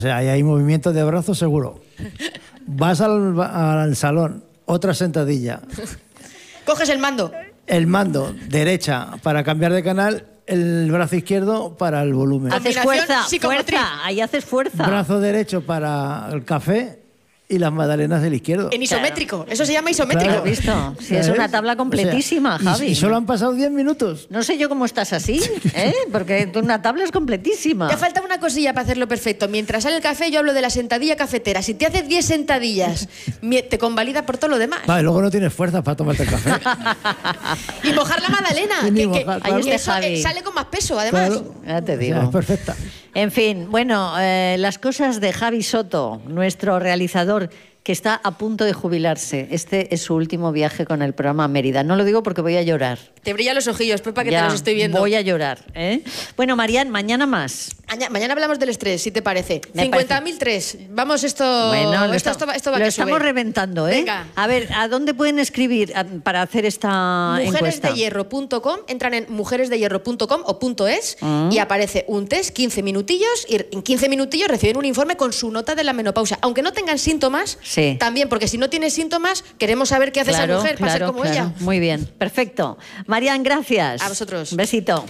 O sea, ahí hay movimiento de brazos seguro. Vas al salón, otra sentadilla. Coges el mando. El mando, derecha, para cambiar de canal, el brazo izquierdo para el volumen. Haces fuerza, ahí haces fuerza. Brazo derecho para el café y las magdalenas del izquierdo. En isométrico, eso se llama isométrico. Claro, visto. Sí, es una tabla completísima, Javi. Y solo han pasado 10 minutos. No sé yo cómo estás así, porque una tabla es completísima. Te falta una cosilla para hacerlo perfecto. Mientras sale el café, yo hablo de la sentadilla cafetera. Si te haces 10 sentadillas, te convalida por todo lo demás. Vale, luego no tienes fuerza para tomarte el café. Y mojar la magdalena, que eso sale con más peso, además. Claro. Ya te digo. O sea, es perfecta. En fin, bueno, las cosas de Javi Soto, nuestro realizador, que está a punto de jubilarse. Este es su último viaje con el programa Mérida. No lo digo porque voy a llorar. Te brillan los ojillos, Pepa, que te los estoy viendo. Voy a llorar. Bueno, Marian, mañana más. Mañana hablamos del estrés, si te parece. 50.003. Vamos, esto va lo estamos reventando, Venga. A ver, ¿a dónde pueden escribir para hacer esta encuesta? Mujeresdehierro.com. Entran en mujeresdehierro.com o .es y aparece un test, 15 minutillos, y en 15 minutillos reciben un informe con su nota de la menopausia. Aunque no tengan síntomas, también, porque si no tienes síntomas, queremos saber qué hace esa mujer para ser como ella. Muy bien, perfecto. Marian, gracias. A vosotros. Un besito.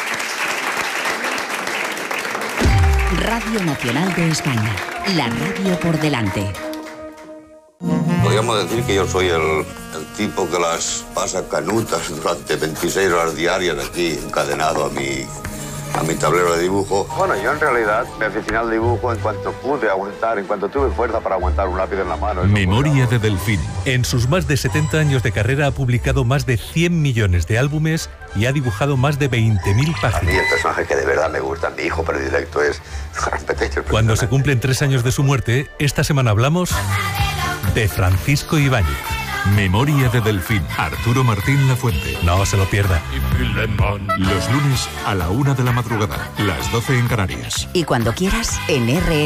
Radio Nacional de España, la radio por delante. Podríamos decir que yo soy el tipo que las pasa canutas durante 26 horas diarias aquí, encadenado a mi tablero de dibujo. Bueno, yo en realidad me aficioné al dibujo en cuanto pude aguantar, en cuanto tuve fuerza para aguantar un lápiz en la mano. Memoria de Delfín. En sus más de 70 años de carrera ha publicado más de 100 millones de álbumes y ha dibujado más de 20.000 páginas. A mí el personaje que de verdad me gusta, mi hijo predilecto, es Rampetecho. Cuando se cumplen 3 años de su muerte, esta semana hablamos de Francisco Ibáñez. Memoria de Delfín. Arturo Martín Lafuente. No se lo pierda. Los lunes a la 1 de la madrugada, las 12 en Canarias. Y cuando quieras, en